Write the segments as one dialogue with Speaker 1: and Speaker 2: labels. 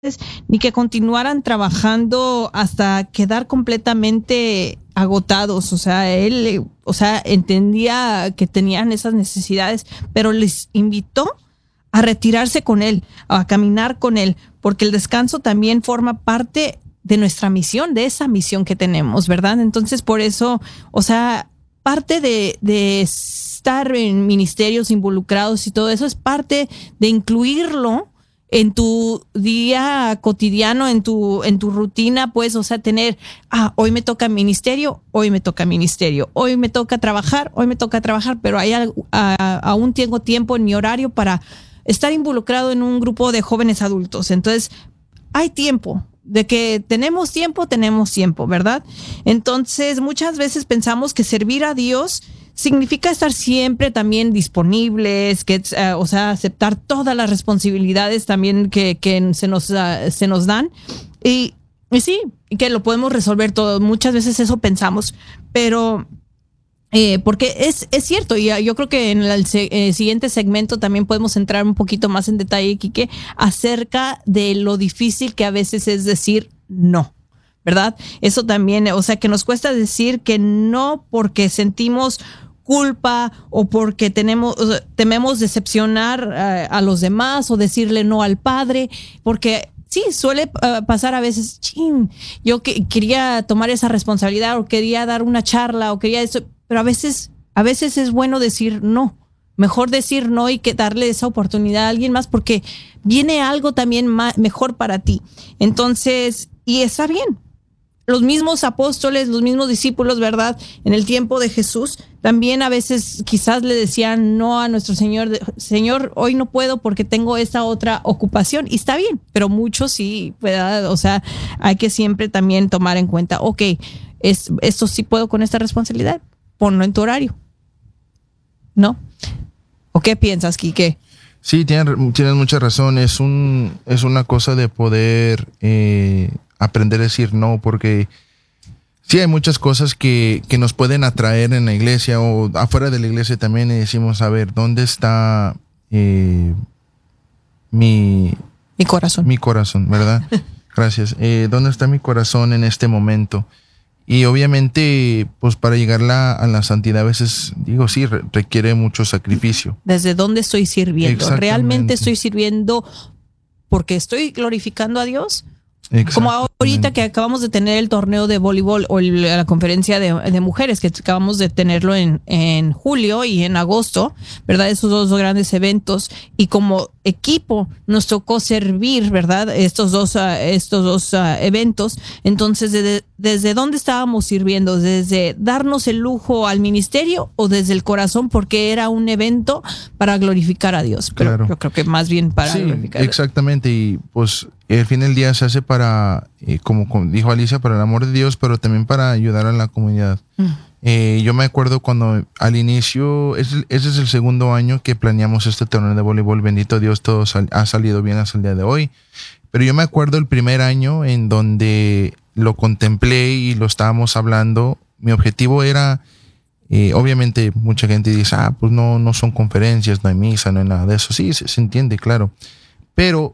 Speaker 1: ni que continuaran trabajando hasta quedar completamente agotados. O sea, él, entendía que tenían esas necesidades, pero les invitó a retirarse con él, a caminar con él, porque el descanso también forma parte de nuestra misión, de esa misión que tenemos, ¿verdad? Entonces, por eso, parte de estar en ministerios involucrados y todo eso es parte de incluirlo en tu día cotidiano, en tu rutina, pues, tener, hoy me toca ministerio, hoy me toca ministerio, hoy me toca trabajar, pero aún tengo tiempo en mi horario para estar involucrado en un grupo de jóvenes adultos. Entonces, hay tiempo. De que tenemos tiempo, ¿verdad? Entonces, muchas veces pensamos que servir a Dios significa estar siempre también disponibles, aceptar todas las responsabilidades también que se nos dan. Y sí, que lo podemos resolver todo. Muchas veces eso pensamos, pero porque es cierto, y yo creo que en el siguiente segmento también podemos entrar un poquito más en detalle, Quique, acerca de lo difícil que a veces es decir no, ¿verdad? Eso también, que nos cuesta decir que no porque sentimos culpa o porque tememos decepcionar a los demás o decirle no al padre, porque sí, suele pasar a veces, yo quería tomar esa responsabilidad o quería dar una charla o quería eso, pero a veces es bueno decir no. Mejor decir no y que darle esa oportunidad a alguien más porque viene algo también mejor para ti. Entonces, y está bien. Los mismos apóstoles, los mismos discípulos, ¿verdad? En el tiempo de Jesús, también a veces quizás le decían no a nuestro Señor, Señor, hoy no puedo porque tengo esta otra ocupación. Y está bien, pero muchos sí, ¿verdad? Hay que siempre también tomar en cuenta, esto sí puedo con esta responsabilidad, ponlo en tu horario, ¿no? ¿O qué piensas, Quique?
Speaker 2: Sí, tienes mucha razón. Es una cosa de poder aprender a decir no, porque sí hay muchas cosas que nos pueden atraer en la iglesia o afuera de la iglesia también, y decimos, a ver, ¿dónde está mi
Speaker 1: corazón?
Speaker 2: Mi corazón, ¿verdad? Gracias. ¿Dónde está mi corazón en este momento? Y obviamente, pues para llegar a la santidad a veces, sí, requiere mucho sacrificio.
Speaker 1: ¿Desde dónde estoy sirviendo? ¿Realmente estoy sirviendo porque estoy glorificando a Dios? Como ahorita que acabamos de tener el torneo de voleibol o la conferencia de mujeres, que acabamos de tenerlo en julio y en agosto, ¿verdad? Esos dos grandes eventos. Y como equipo nos tocó servir, ¿verdad? Estos dos eventos. Entonces, ¿desde dónde estábamos sirviendo? ¿Desde darnos el lujo al ministerio o desde el corazón? Porque era un evento para glorificar a Dios. Pero claro, yo creo que más bien para glorificar a Dios.
Speaker 2: Exactamente. Y pues al fin del día se hace para, como dijo Alicia, para el amor de Dios, pero también para ayudar a la comunidad. Yo me acuerdo cuando al inicio, ese es el segundo año que planeamos este torneo de voleibol. Bendito Dios, todo ha salido bien hasta el día de hoy. Pero yo me acuerdo el primer año en donde lo contemplé y lo estábamos hablando. Mi objetivo era, obviamente mucha gente dice, pues no son conferencias, no hay misa, no hay nada de eso. Sí, se entiende, claro. Pero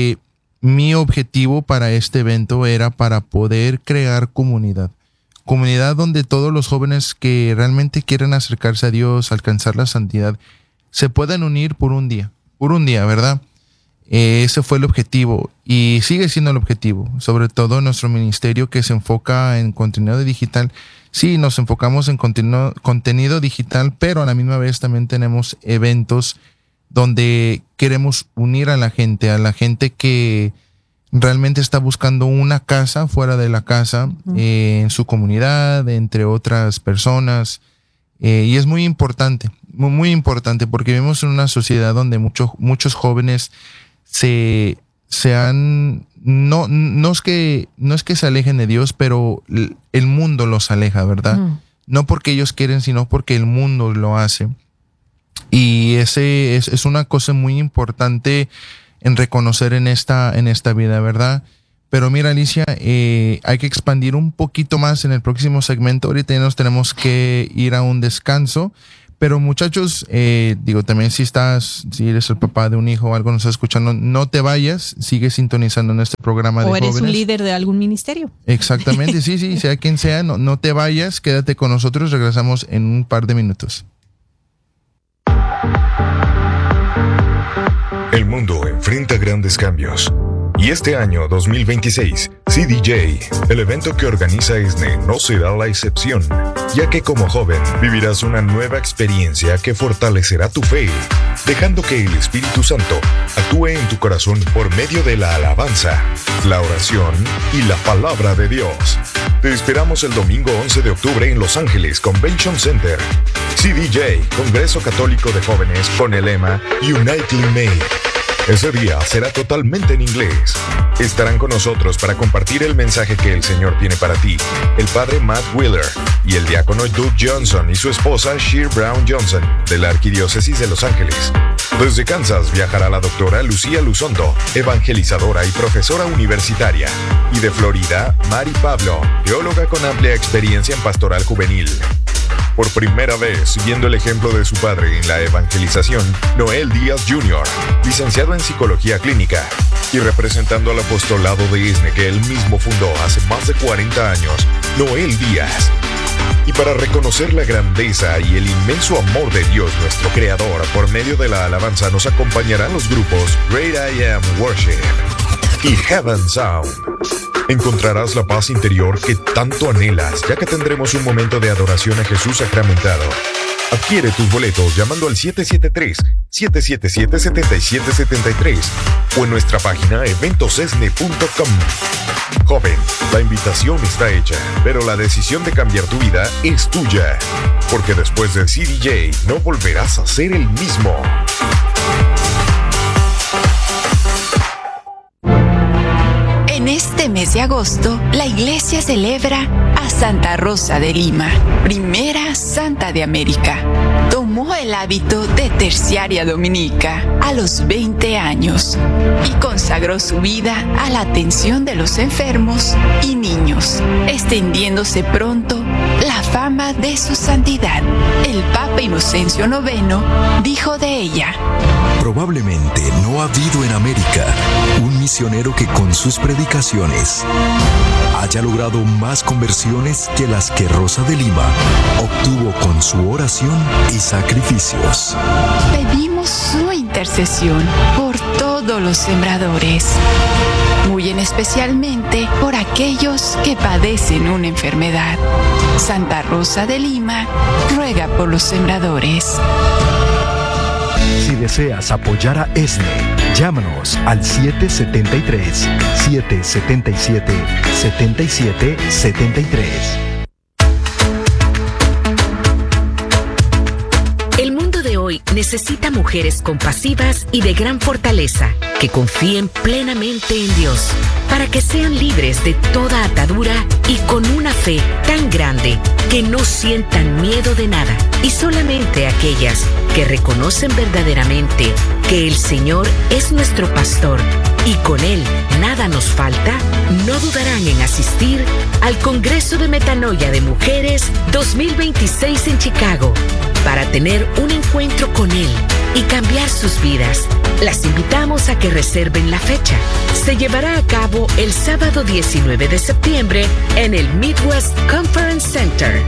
Speaker 2: mi objetivo para este evento era para poder crear comunidad donde todos los jóvenes que realmente quieren acercarse a Dios, alcanzar la santidad, se puedan unir por un día, ¿verdad? Ese fue el objetivo y sigue siendo el objetivo, sobre todo nuestro ministerio que se enfoca en contenido digital. Sí, nos enfocamos en contenido digital, pero a la misma vez también tenemos eventos donde queremos unir a la gente que realmente está buscando una casa fuera de la casa, en su comunidad, entre otras personas, y es muy importante, muy importante, porque vivimos en una sociedad donde muchos jóvenes no es que se alejen de Dios, pero el mundo los aleja, ¿verdad? No porque ellos quieren, sino porque el mundo lo hace. Y ese es una cosa muy importante en reconocer en esta vida, ¿verdad? Pero mira, Alicia, hay que expandir un poquito más en el próximo segmento. Ahorita ya nos tenemos que ir a un descanso, Pero muchachos, también si eres el papá de un hijo o algo, nos estás escuchando, no te vayas, sigue sintonizando en este programa de jóvenes.
Speaker 1: O eres un líder de algún ministerio.
Speaker 2: Exactamente, sí, sea quien sea, no te vayas, quédate con nosotros, regresamos en un par de minutos.
Speaker 3: El mundo enfrenta grandes cambios. Y este año 2026, CDJ, el evento que organiza ESNE, no será la excepción, ya que como joven vivirás una nueva experiencia que fortalecerá tu fe, dejando que el Espíritu Santo actúe en tu corazón por medio de la alabanza, la oración y la palabra de Dios. Te esperamos el domingo 11 de octubre en Los Ángeles Convention Center. CDJ, Congreso Católico de Jóvenes, con el lema Unitely Made. Ese día será totalmente en inglés. Estarán con nosotros para compartir el mensaje que el Señor tiene para ti, el padre Matt Wheeler y el diácono Doug Johnson y su esposa Sheer Brown Johnson, de la Arquidiócesis de Los Ángeles. Desde Kansas viajará la doctora Lucía Luzondo, evangelizadora y profesora universitaria. Y de Florida, Mari Pablo, teóloga con amplia experiencia en pastoral juvenil. Por primera vez, siguiendo el ejemplo de su padre en la evangelización, Noel Díaz Jr., licenciado en Psicología Clínica, y representando al apostolado de ESNE que él mismo fundó hace más de 40 años, Noel Díaz. Y para reconocer la grandeza y el inmenso amor de Dios, nuestro Creador, por medio de la alabanza nos acompañarán los grupos Great I Am Worship y Heaven Sound. Encontrarás la paz interior que tanto anhelas, ya que tendremos un momento de adoración a Jesús sacramentado. Adquiere tus boletos llamando al 773-777-7773 o en nuestra página eventosesne.com. Joven, la invitación está hecha, pero la decisión de cambiar tu vida es tuya, porque después de CDJ no volverás a ser el mismo.
Speaker 4: En este mes de agosto, la iglesia celebra a Santa Rosa de Lima, primera santa de América. Tomó el hábito de terciaria dominica a los 20 años y consagró su vida a la atención de los enfermos y niños, extendiéndose pronto la fama de su santidad. El Papa Inocencio IX dijo de ella:
Speaker 5: probablemente no ha habido en América un misionero que con sus predicaciones haya logrado más conversiones que las que Rosa de Lima obtuvo con su oración y sacrificios.
Speaker 4: Pedimos su intercesión por todos los sembradores, muy en especialmente por aquellos que padecen una enfermedad. Santa Rosa de Lima ruega por los sembradores.
Speaker 5: Si deseas apoyar a ESNE, llámanos al 777-777-7773.
Speaker 6: El mundo de hoy necesita mujeres compasivas y de gran fortaleza, que confíen plenamente en Dios, para que sean libres de toda atadura y con una fe tan grande que no sientan miedo de nada. Y solamente aquellas que reconocen verdaderamente que el Señor es nuestro pastor y con Él nada nos falta, no dudarán en asistir al Congreso de Metanoia de Mujeres 2026 en Chicago, para tener un encuentro con Él y cambiar sus vidas. Las invitamos a que reserven la fecha. Se llevará a cabo el sábado 19 de septiembre en el Midwest Conference Center.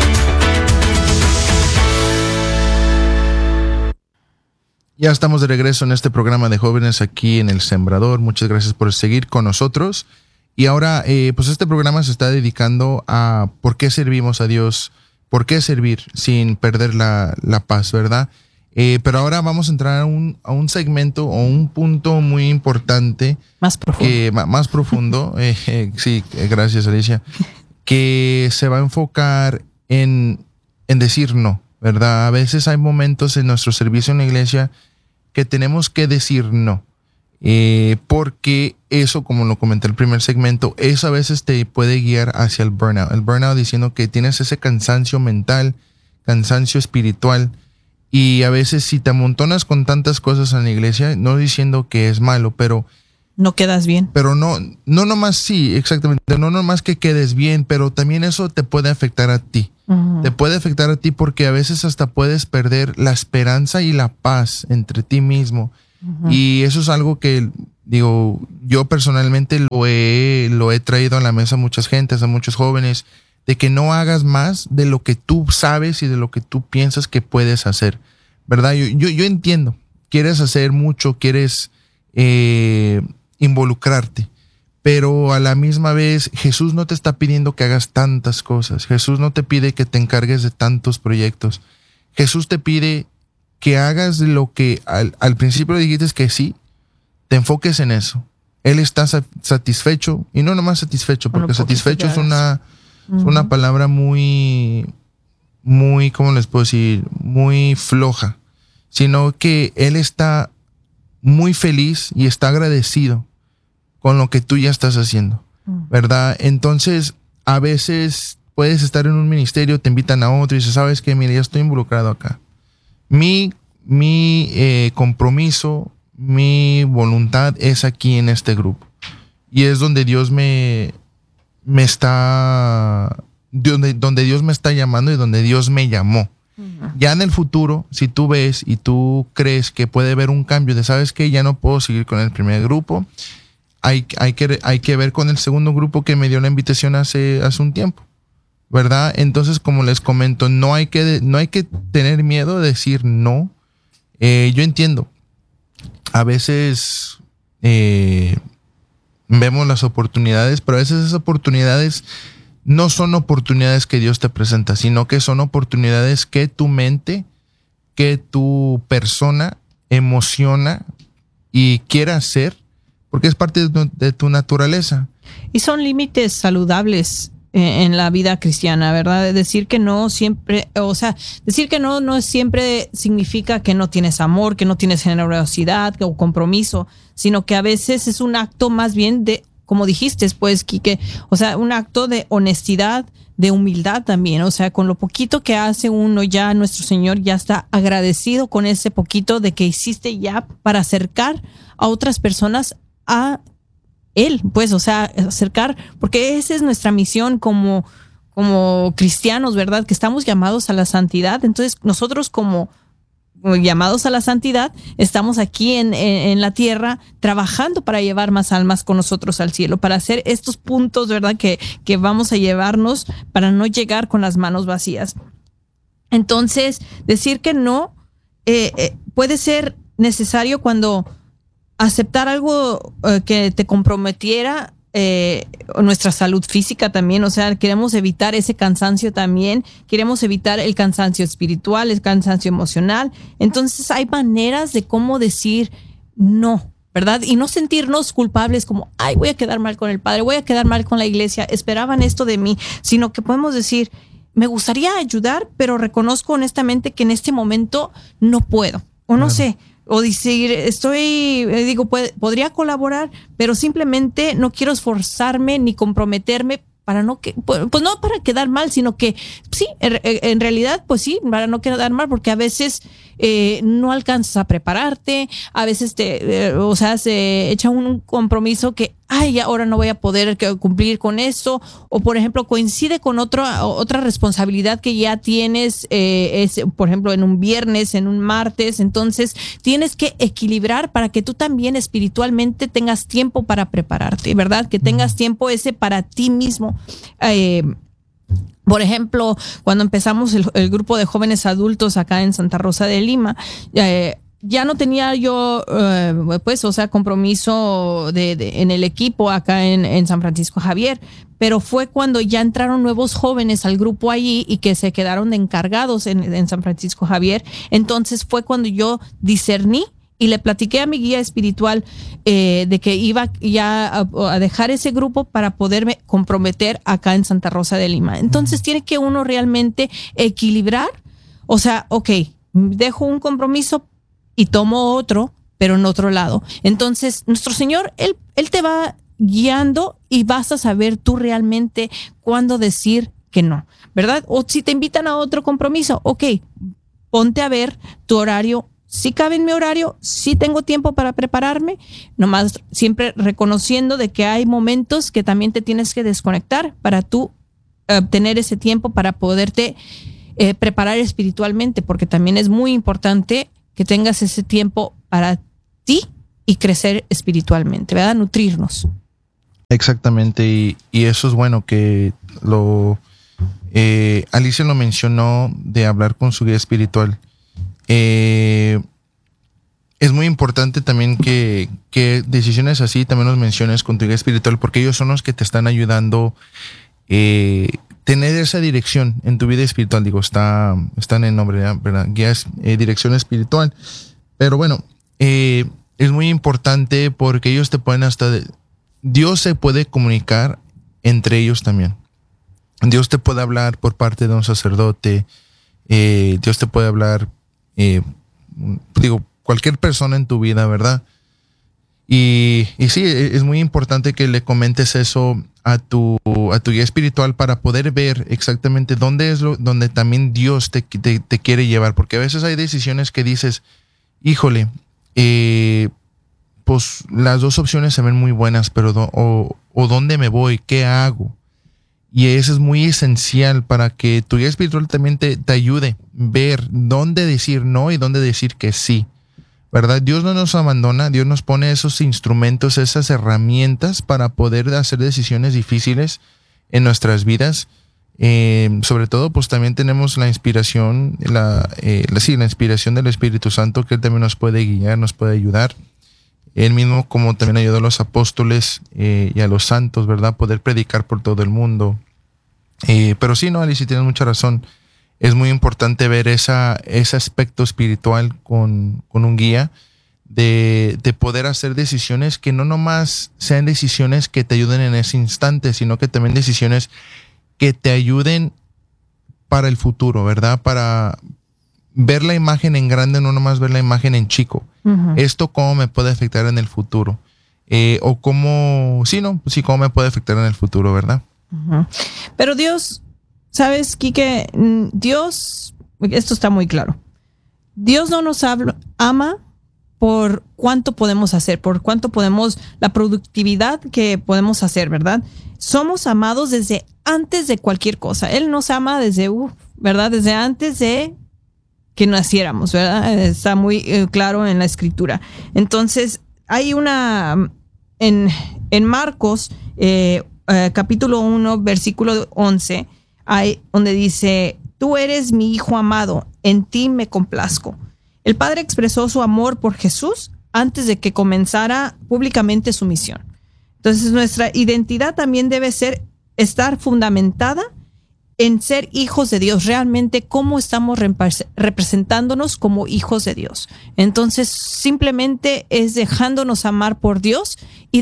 Speaker 2: Ya estamos de regreso en este programa de jóvenes aquí en El Sembrador. Muchas gracias por seguir con nosotros. Y ahora, pues este programa se está dedicando a por qué servimos a Dios, por qué servir sin perder la paz, ¿verdad? Pero ahora vamos a entrar a un segmento o un punto muy importante.
Speaker 1: Más profundo.
Speaker 2: Más profundo. Sí, gracias, Alicia. Que se va a enfocar en decir no, ¿verdad? A veces hay momentos en nuestro servicio en la iglesia que tenemos que decir no. Porque eso, como lo comenté en el primer segmento, eso a veces te puede guiar hacia el burnout. El burnout diciendo que tienes ese cansancio mental, cansancio espiritual, y a veces si te amontonas con tantas cosas en la iglesia, no diciendo que es malo, pero
Speaker 1: No quedas bien.
Speaker 2: Pero no nomás, sí, exactamente, no nomás que quedes bien, pero también eso te puede afectar a ti. Uh-huh. Te puede afectar a ti porque a veces hasta puedes perder la esperanza y la paz entre ti mismo. Uh-huh. Y eso es algo que, digo, yo personalmente lo he traído a la mesa a muchas gentes, a muchos jóvenes, de que no hagas más de lo que tú sabes y de lo que tú piensas que puedes hacer, ¿verdad? Yo entiendo, quieres hacer mucho, quieres involucrarte, pero a la misma vez Jesús no te está pidiendo que hagas tantas cosas. Jesús no te pide que te encargues de tantos proyectos. Jesús te pide que hagas lo que al principio dijiste que sí, te enfoques en eso. Él está satisfecho, y no nomás satisfecho, porque satisfecho es una palabra muy, ¿cómo les puedo decir? Muy floja, sino que Él está muy feliz y está agradecido con lo que tú ya estás haciendo, ¿verdad? Entonces, a veces puedes estar en un ministerio, te invitan a otro y dices, ¿sabes qué? Mira, ya estoy involucrado acá. Mi compromiso, mi voluntad es aquí en este grupo. Y es donde Dios donde Dios me está llamando y donde Dios me llamó. Ya en el futuro, si tú ves y tú crees que puede haber un cambio de, ¿sabes qué? Ya no puedo seguir con el primer grupo. Hay que ver con el segundo grupo que me dio la invitación hace un tiempo, ¿verdad? Entonces, como les comento, no hay que tener miedo de decir no. Yo entiendo. A veces vemos las oportunidades, pero a veces esas oportunidades no son oportunidades que Dios te presenta, sino que son oportunidades que tu mente, que tu persona emociona y quiere hacer, porque es parte de tu naturaleza.
Speaker 1: Y son límites saludables en la vida cristiana, ¿verdad? Decir que no siempre, o sea, decir que no siempre significa que no tienes amor, que no tienes generosidad o compromiso, sino que a veces es un acto más bien de, como dijiste, pues, Quique, o sea, un acto de honestidad, de humildad también, o sea, con lo poquito que hace uno, ya nuestro Señor ya está agradecido con ese poquito de que hiciste ya para acercar a otras personas a Él, pues, o sea, acercar, porque esa es nuestra misión como cristianos, ¿verdad? Que estamos llamados a la santidad. Entonces, nosotros como llamados a la santidad, estamos aquí en la tierra trabajando para llevar más almas con nosotros al cielo, para hacer estos puntos, ¿verdad? Que vamos a llevarnos para no llegar con las manos vacías. Entonces, decir que no puede ser necesario cuando aceptar algo que te comprometiera nuestra salud física también, o sea, queremos evitar ese cansancio también, queremos evitar el cansancio espiritual, el cansancio emocional. Entonces hay maneras de cómo decir no, ¿verdad? Y no sentirnos culpables como, ay, voy a quedar mal con el Padre, voy a quedar mal con la iglesia, esperaban esto de mí, sino que podemos decir, me gustaría ayudar, pero reconozco honestamente que en este momento no puedo, o no sé. O decir, podría colaborar, pero simplemente no quiero esforzarme ni comprometerme para no para quedar mal, sino que sí, en realidad, pues sí, para no quedar mal, porque a veces no alcanzas a prepararte, a veces se echa un compromiso que, ay, ahora no voy a poder cumplir con eso, o por ejemplo, coincide con otra responsabilidad que ya tienes, por ejemplo, en un viernes, en un martes, entonces tienes que equilibrar para que tú también espiritualmente tengas tiempo para prepararte, ¿verdad? Que tengas tiempo ese para ti mismo. Por ejemplo, cuando empezamos el grupo de jóvenes adultos acá en Santa Rosa de Lima, ya no tenía yo, compromiso en el equipo acá en San Francisco Javier, pero fue cuando ya entraron nuevos jóvenes al grupo allí y que se quedaron de encargados en San Francisco Javier. Entonces fue cuando yo discerní y le platiqué a mi guía espiritual de que iba ya a dejar ese grupo para poderme comprometer acá en Santa Rosa de Lima. Entonces tiene que uno realmente equilibrar, o sea, ok, dejo un compromiso y tomo otro, pero en otro lado. Entonces, nuestro Señor, Él te va guiando y vas a saber tú realmente cuándo decir que no, ¿verdad? O si te invitan a otro compromiso, ok, ponte a ver tu horario sí cabe en mi horario, sí tengo tiempo para prepararme, nomás siempre reconociendo de que hay momentos que también te tienes que desconectar para tú obtener ese tiempo para poderte preparar espiritualmente, porque también es muy importante que tengas ese tiempo para ti y crecer espiritualmente, ¿verdad? Nutrirnos.
Speaker 2: Exactamente, y eso es bueno que Alicia lo mencionó de hablar con su guía espiritual. Es muy importante también que decisiones así también los menciones con tu guía espiritual, porque ellos son los que te están ayudando tener esa dirección en tu vida espiritual. Digo, está en el nombre, ¿verdad? Guías, dirección espiritual. Pero bueno, es muy importante porque ellos te pueden Dios se puede comunicar entre ellos también. Dios te puede hablar por parte de un sacerdote. Dios te puede hablar, cualquier persona en tu vida, ¿verdad? Y sí, es muy importante que le comentes eso a tu guía espiritual para poder ver exactamente dónde es donde también Dios te quiere llevar. Porque a veces hay decisiones que dices, híjole, pues las dos opciones se ven muy buenas, pero o dónde me voy, qué hago. Y eso es muy esencial para que tu guía espiritual también te ayude a ver dónde decir no y dónde decir que sí, ¿verdad? Dios no nos abandona, Dios nos pone esos instrumentos, esas herramientas para poder hacer decisiones difíciles en nuestras vidas. Sobre todo, pues también tenemos la inspiración, la inspiración del Espíritu Santo, que Él también nos puede guiar, nos puede ayudar. Él mismo, como también ayudó a los apóstoles y a los santos, ¿verdad? Poder predicar por todo el mundo. Pero sí, no, Alicia, tienes mucha razón. Es muy importante ver ese aspecto espiritual con un guía, de poder hacer decisiones que no nomás sean decisiones que te ayuden en ese instante, sino que también decisiones que te ayuden para el futuro, ¿verdad? Para ver la imagen en grande, no nomás ver la imagen en chico. Uh-huh. Esto cómo me puede afectar en el futuro. Cómo me puede afectar en el futuro, ¿verdad?
Speaker 1: Uh-huh. Pero Dios, ¿sabes, Quique? Dios, esto está muy claro. Dios no nos ama por cuánto podemos hacer, por cuánto podemos, la productividad que podemos hacer, ¿verdad? Somos amados desde antes de cualquier cosa. Él nos ama desde, ¿verdad? Desde antes de que naciéramos, ¿verdad? Está muy claro en la Escritura. Entonces, hay en Marcos, capítulo 1, versículo 11, donde dice, tú eres mi hijo amado, en ti me complazco. El Padre expresó su amor por Jesús antes de que comenzara públicamente su misión. Entonces, nuestra identidad también debe estar fundamentada en ser hijos de Dios, realmente cómo estamos representándonos como hijos de Dios. Entonces, simplemente es dejándonos amar por Dios y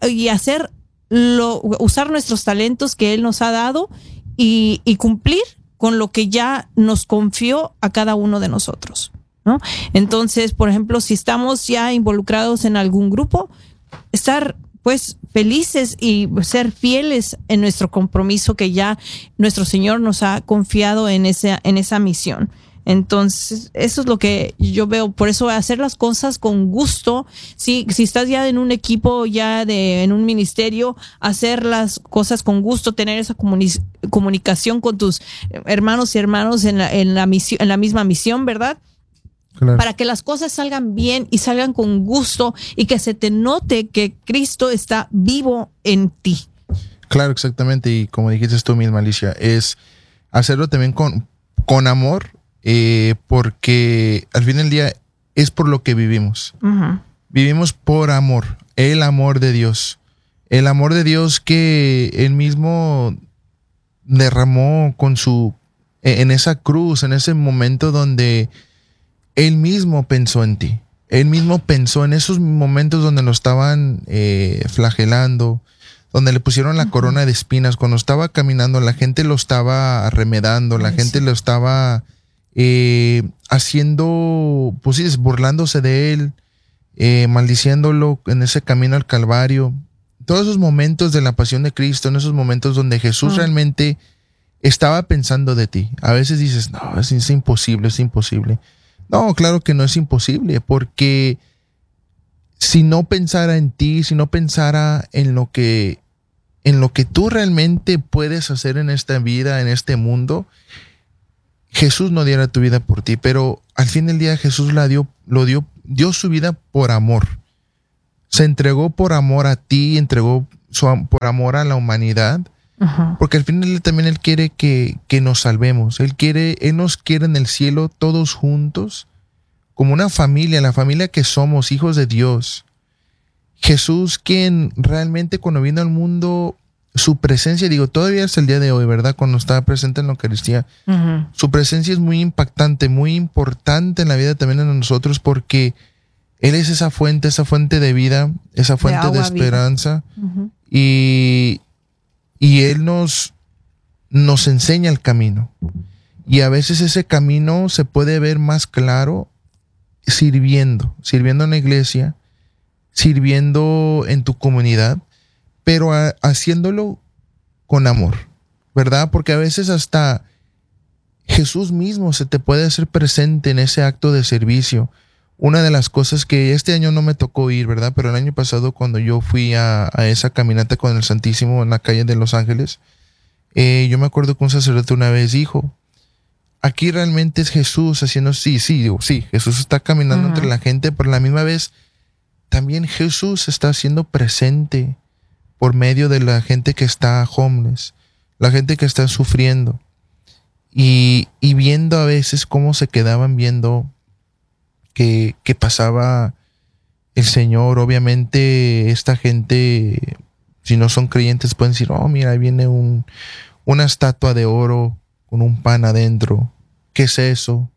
Speaker 1: usar nuestros talentos que Él nos ha dado y cumplir con lo que ya nos confió a cada uno de nosotros, ¿no? Entonces, por ejemplo, si estamos ya involucrados en algún grupo, estar pues felices y ser fieles en nuestro compromiso que ya nuestro Señor nos ha confiado en esa misión. Entonces, eso es lo que yo veo. Por eso hacer las cosas con gusto. Si estás ya en un equipo, en un ministerio, hacer las cosas con gusto, tener esa comunicación con tus hermanos y hermanos en la misma misión, ¿verdad? Claro. Para que las cosas salgan bien y salgan con gusto y que se te note que Cristo está vivo en ti.
Speaker 2: Claro, exactamente. Y como dijiste tú misma, Alicia, es hacerlo también con amor, porque al fin del día es por lo que vivimos. Uh-huh. Vivimos por amor, el amor de Dios. El amor de Dios que Él mismo derramó en esa cruz, en ese momento donde Él mismo pensó en ti. Él mismo pensó en esos momentos donde lo estaban flagelando, donde le pusieron la corona de espinas. Cuando estaba caminando, la gente lo estaba arremedando, la gente lo estaba haciendo, pues sí, burlándose de Él, maldiciéndolo en ese camino al Calvario. Todos esos momentos de la pasión de Cristo, en esos momentos donde Jesús realmente estaba pensando de ti. A veces dices, no, es imposible, es imposible. No, claro que no es imposible, porque si no pensara en ti, si no pensara en lo que tú realmente puedes hacer en esta vida, en este mundo, Jesús no diera tu vida por ti, pero al fin del día Jesús dio su vida por amor. Se entregó por amor a ti, por amor a la humanidad, porque al final también Él quiere que nos salvemos. Él nos quiere en el cielo todos juntos, como una familia, la familia que somos, hijos de Dios. Jesús, quien realmente cuando vino al mundo, su presencia, todavía es el día de hoy, ¿verdad? Cuando está presente en la Eucaristía, su presencia es muy impactante, muy importante en la vida también de nosotros, porque Él es esa fuente de vida, esa fuente de esperanza, y Él nos enseña el camino. Y a veces ese camino se puede ver más claro sirviendo en la iglesia, sirviendo en tu comunidad, pero haciéndolo con amor, ¿verdad? Porque a veces hasta Jesús mismo se te puede hacer presente en ese acto de servicio. Una de las cosas que este año no me tocó ir, ¿verdad? Pero el año pasado, cuando yo fui a esa caminata con el Santísimo en la calle de Los Ángeles, yo me acuerdo que un sacerdote una vez dijo, aquí realmente es Jesús haciendo, sí, Jesús está caminando entre la gente, pero a la misma vez también Jesús está haciendo presente por medio de la gente que está homeless, la gente que está sufriendo, y viendo a veces cómo se quedaban viendo que pasaba el Señor. Obviamente esta gente, si no son creyentes, pueden decir, oh, mira, ahí viene una estatua de oro con un pan adentro. ¿Qué es eso?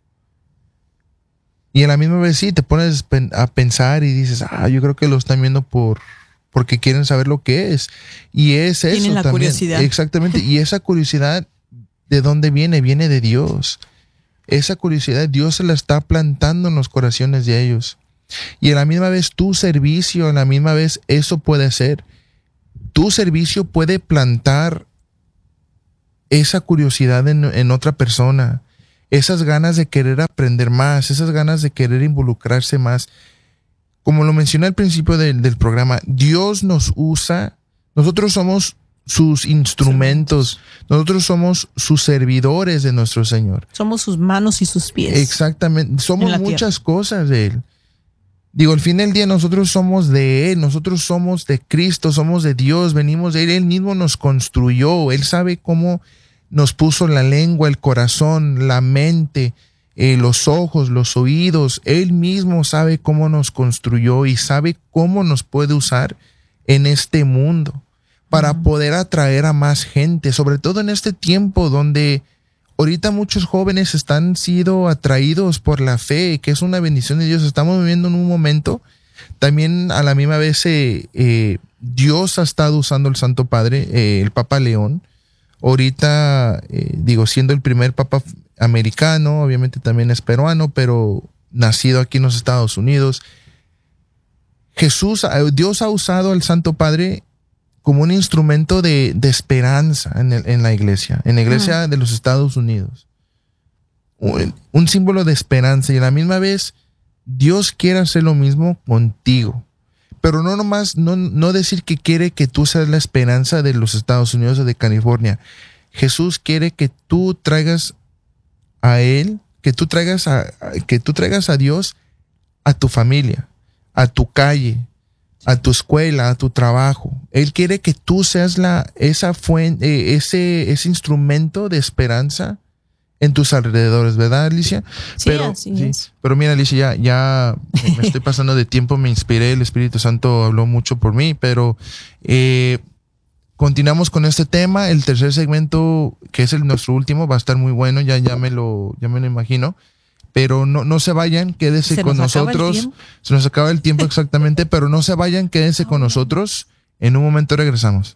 Speaker 2: Y a la misma vez sí, te pones a pensar y dices, yo creo que lo están viendo porque quieren saber lo que es. Y es eso.
Speaker 1: Tienen la
Speaker 2: también.
Speaker 1: Curiosidad.
Speaker 2: Exactamente. Y esa curiosidad, ¿de dónde viene? Viene de Dios. Esa curiosidad Dios se la está plantando en los corazones de ellos. Y a la misma vez tu servicio, a la misma vez eso puede ser. Tu servicio puede plantar esa curiosidad en otra persona. Esas ganas de querer aprender más, esas ganas de querer involucrarse más. Como lo mencioné al principio del programa, Dios nos usa, nosotros somos sus instrumentos, nosotros somos sus servidores de nuestro Señor.
Speaker 1: Somos sus manos y sus pies.
Speaker 2: Exactamente, somos muchas cosas de Él. Al fin del día nosotros somos de Él, nosotros somos de Cristo, somos de Dios, venimos de Él. Él mismo nos construyó, Él sabe cómo nos puso la lengua, el corazón, la mente, los ojos, los oídos. Él mismo sabe cómo nos construyó y sabe cómo nos puede usar en este mundo para poder atraer a más gente, sobre todo en este tiempo donde ahorita muchos jóvenes están siendo atraídos por la fe, que es una bendición de Dios. Estamos viviendo en un momento, también a la misma vez Dios ha estado usando el Santo Padre, el Papa León, ahorita, siendo el primer Papa americano, obviamente también es peruano, pero nacido aquí en los Estados Unidos. Dios ha usado al Santo Padre como un instrumento de esperanza en la iglesia de los Estados Unidos. Un símbolo de esperanza, y a la misma vez Dios quiere hacer lo mismo contigo. Pero no nomás, no decir que quiere que tú seas la esperanza de los Estados Unidos o de California. Jesús quiere que tú traigas a Él, que tú traigas a Dios a tu familia, a tu calle, a tu escuela, a tu trabajo. Él quiere que tú seas esa fuente, ese instrumento de esperanza en tus alrededores, ¿verdad, Alicia?
Speaker 1: Sí, así es.
Speaker 2: Pero mira, Alicia, ya me estoy pasando de tiempo, me inspiré, el Espíritu Santo habló mucho por mí, pero continuamos con este tema. El tercer segmento, que es nuestro último, va a estar muy bueno, ya me lo imagino. Pero no se vayan, quédense con nosotros. Se nos acaba el tiempo exactamente, pero no se vayan, quédense con nosotros. En un momento regresamos.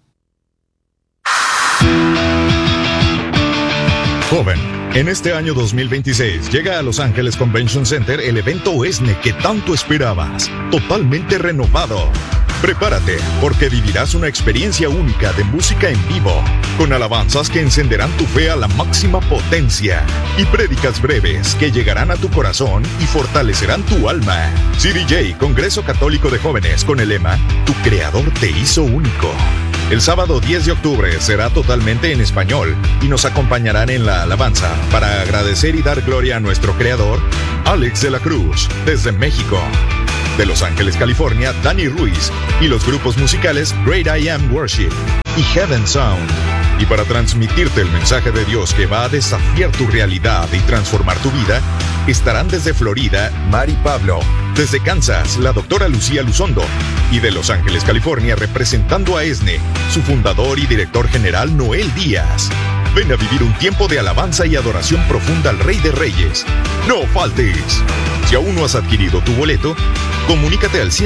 Speaker 3: Joven, en este año 2026 llega a Los Ángeles Convention Center el evento ESNE que tanto esperabas, totalmente renovado. Prepárate, porque vivirás una experiencia única de música en vivo, con alabanzas que encenderán tu fe a la máxima potencia y prédicas breves que llegarán a tu corazón y fortalecerán tu alma. CDJ, Congreso Católico de Jóvenes, con el lema Tu Creador te hizo único. El sábado 10 de octubre será totalmente en español y nos acompañarán en la alabanza para agradecer y dar gloria a nuestro Creador, Alex de la Cruz, desde México. De Los Ángeles, California, Dani Ruiz y los grupos musicales Great I Am Worship y Heaven Sound. Y para transmitirte el mensaje de Dios que va a desafiar tu realidad y transformar tu vida, estarán desde Florida, Mari Pablo, desde Kansas, la doctora Lucía Luzondo, y de Los Ángeles, California, representando a ESNE, su fundador y director general, Noel Díaz. Ven a vivir un tiempo de alabanza y adoración profunda al Rey de Reyes. ¡No faltes! Si aún no has adquirido tu boleto, comunícate al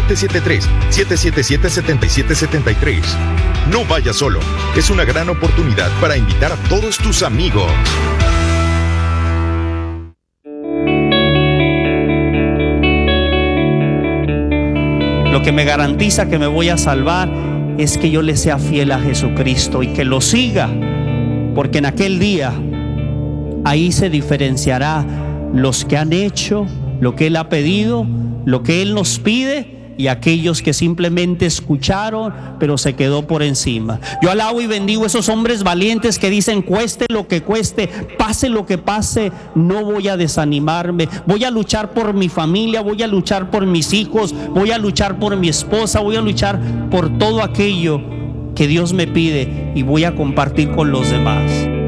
Speaker 3: 773-777-7773. No vayas solo, es una gran oportunidad para invitar a todos tus amigos.
Speaker 7: Lo que me garantiza que me voy a salvar es que yo le sea fiel a Jesucristo y que lo siga, porque en aquel día ahí se diferenciará los que han hecho lo que Él ha pedido, lo que Él nos pide, y aquellos que simplemente escucharon pero se quedó por encima. Yo alabo y bendigo a esos hombres valientes que dicen: cueste lo que cueste, pase lo que pase, no voy a desanimarme, voy a luchar por mi familia, voy a luchar por mis hijos, voy a luchar por mi esposa, voy a luchar por todo aquello que Dios me pide y voy a compartir con los demás.